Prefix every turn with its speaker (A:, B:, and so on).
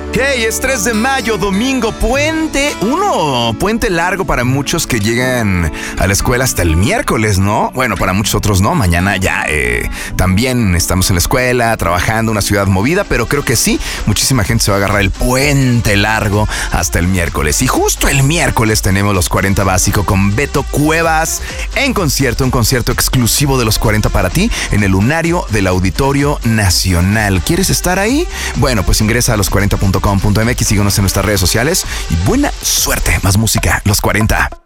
A: Hey, es 3 de mayo, domingo, puente largo para muchos que llegan a la escuela hasta el miércoles, ¿no? Bueno, para muchos otros no, mañana ya también estamos en la escuela, trabajando, una ciudad movida, pero creo que sí, muchísima gente se va a agarrar el puente largo hasta el miércoles. Y justo el miércoles tenemos los 40 Básico con Beto Cuevas en concierto, un concierto exclusivo de los 40 para ti en el Lunario del Auditorio Nacional. ¿Quieres estar ahí? Bueno, pues ingresa a los40.com.mx, síguenos en nuestras redes sociales y buena suerte. Más música, los 40.